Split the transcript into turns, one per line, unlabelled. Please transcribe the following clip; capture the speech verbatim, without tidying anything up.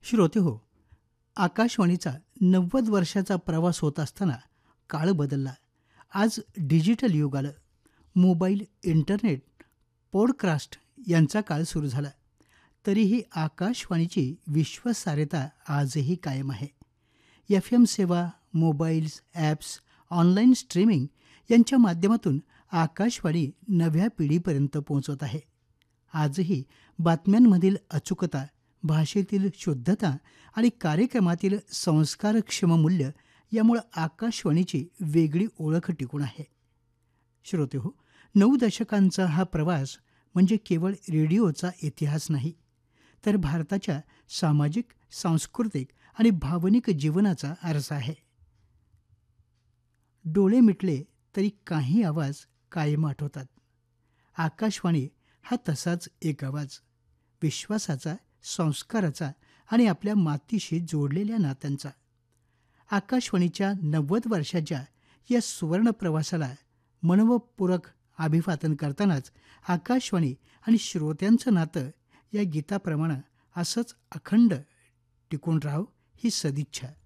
श्रोते हो, आकाशवाणीचा नव्वद वर्षाचा प्रवास होत असताना काळ बदलला. आज डिजिटल युग आलं. मोबाईल, इंटरनेट, पॉडकास्ट यांचा काळ सुरू झाला. तरीही आकाशवाणीची विश्वासार्हता आजही कायम आहे. एफ एम सेवा, मोबाईल्स, ॲप्स, ऑनलाईन स्ट्रीमिंग यांच्या माध्यमातून आकाशवाणी नव्या पिढीपर्यंत पोहोचत आहे. आजही बातम्यांमधील अचूकता, भाषेतील शुद्धता आणि कार्यक्रमातील संस्कारक्षम मूल्य यामुळे आकाशवाणीची वेगळी ओळख टिकून आहे. श्रोते हो, नऊ दशकांचा हा प्रवास म्हणजे केवळ रेडिओचा इतिहास नाही, तर भारताच्या सामाजिक, सांस्कृतिक आणि भावनिक जीवनाचा आरसा आहे. डोळे मिटले तरी काही आवाज कायम आठवतात. आकाशवाणी हा तसाच एक आवाज, विश्वासाचा, संस्काराचा आणि आपल्या मातीशी जोडलेल्या नात्यांचा. आकाशवाणीच्या नव्वद वर्षाच्या या सुवर्ण प्रवासाला मनोपूरक अभिवादन करतानाच आकाशवाणी आणि श्रोत्यांचं नातं या गीताप्रमाणे असंच अखंड टिकून राहावं ही सदिच्छा.